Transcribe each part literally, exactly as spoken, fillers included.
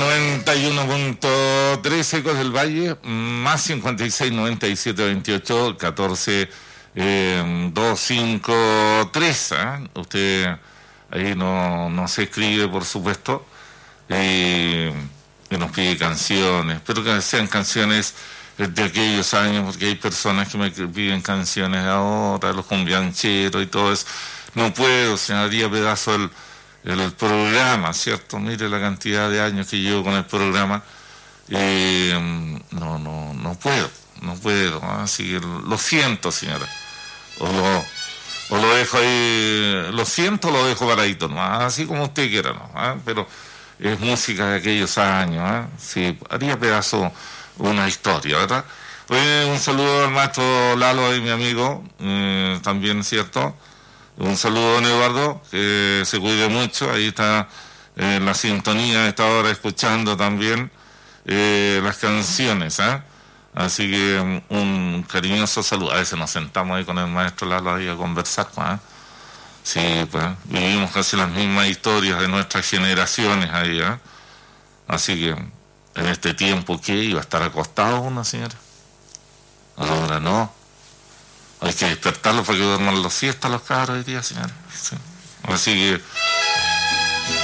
noventa y uno punto tres Ecos del Valle, más cincuenta y seis, noventa y siete, veintiocho, catorce, eh, dos cinco tres. ¿eh? Usted ahí no, no se escribe, por supuesto, eh, y nos pide canciones, pero que sean canciones de aquellos años, porque hay personas que me piden canciones de ahora, los cumbiancheros y todo eso. No puedo, se me haría pedazo el, el programa, ¿cierto? Mire la cantidad de años que llevo con el programa. Eh, no, no, no puedo, no puedo. Así que lo siento, señora. O lo, o lo dejo ahí, lo siento, o lo dejo paradito, ¿no? Así como usted quiera, ¿no? ¿Ah? Pero es música de aquellos años, ¿eh? Sí, haría pedazo una historia, ¿verdad? Oye, un saludo al maestro Lalo y mi amigo, eh, también, ¿cierto? Un saludo a don Eduardo, que se cuide mucho, ahí está en eh, la sintonía, está ahora escuchando también eh, las canciones, ¿eh? Así que um, un cariñoso saludo. A veces nos sentamos ahí con el maestro Lalo ahí a conversar, ¿eh? Sí, pues vivimos casi las mismas historias de nuestras generaciones ahí, ¿eh? Así que en este tiempo, ¿qué? ¿Iba a estar acostado una señora? Ahora no. Hay que despertarlos para que duerman los siestas los cabros hoy día, señora. Sí. Así que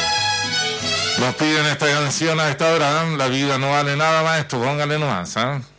nos piden esta canción a esta hora, ¿eh? La vida no vale nada, maestro, póngale nomás, ¿eh?